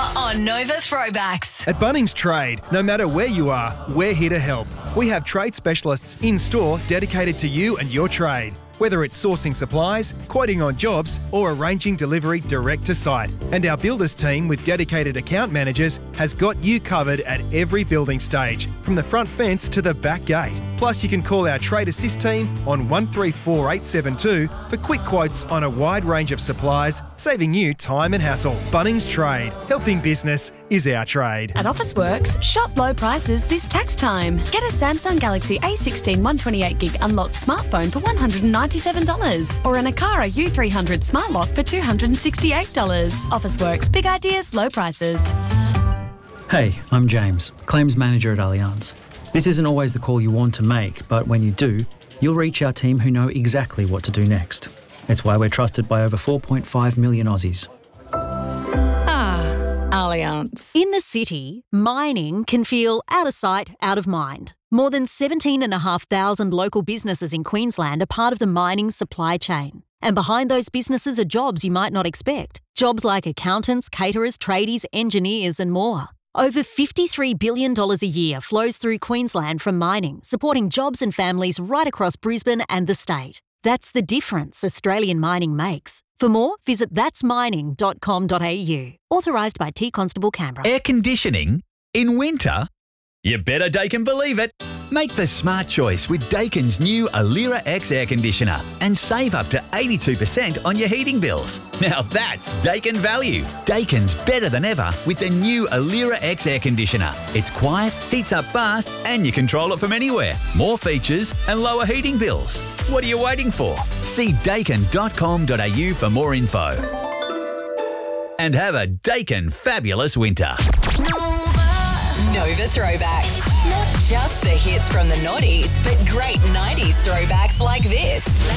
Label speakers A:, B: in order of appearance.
A: on Nova Throwbacks.
B: At Bunnings Trade, no matter where you are, we're here to help. We have trade specialists in-store dedicated to you and your trade. Whether it's sourcing supplies, quoting on jobs, or arranging delivery direct to site. And our builders team with dedicated account managers has got you covered at every building stage, from the front fence to the back gate. Plus, you can call our Trade Assist team on 134872 for quick quotes on a wide range of supplies, saving you time and hassle. Bunnings Trade. Helping business is our trade.
C: At Officeworks, shop low prices this tax time. Get a Samsung Galaxy A16 128GB unlocked smartphone for $197 or an Akara U300 Smart Lock for $268. Officeworks, big ideas, low prices.
D: Hey, I'm James, Claims Manager at Allianz. This isn't always the call you want to make, but when you do, you'll reach our team who know exactly what to do next. It's why we're trusted by over 4.5 million Aussies.
E: Allianz. In the city, mining can feel out of sight, out of mind. More than 17,500 local businesses in Queensland are part of the mining supply chain. And behind those businesses are jobs you might not expect. Jobs like accountants, caterers, tradies, engineers and more. Over $53 billion a year flows through Queensland from mining, supporting jobs and families right across Brisbane and the state. That's the difference Australian mining makes. For more, visit thatsmining.com.au. Authorised by T Constable Canberra.
F: Air conditioning in winter? You better Daikin believe it. Make the smart choice with Daikin's new Alira X air conditioner and save up to 82% on your heating bills. Now that's Daikin value. Daikin's better than ever with the new Alira X air conditioner. It's quiet, heats up fast, and you control it from anywhere. More features and lower heating bills. What are you waiting for? See Daikin.com.au for more info. And have a Daikin fabulous winter.
A: Nova Throwbacks. Not just the hits from the noughties, but great 90s throwbacks like this.